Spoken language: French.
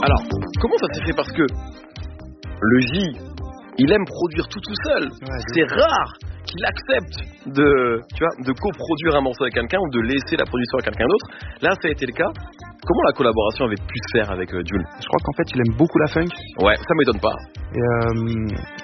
Alors, comment ça s'est fait? Parce que le J, il aime produire tout seul. Ouais, c'est rare qu'il accepte de coproduire un morceau avec quelqu'un ou de laisser la production à quelqu'un d'autre. Là, ça a été le cas. Comment la collaboration avait pu se faire avec Jul? je crois qu'en fait il aime beaucoup la funk. Ouais, ça m'étonne pas. Et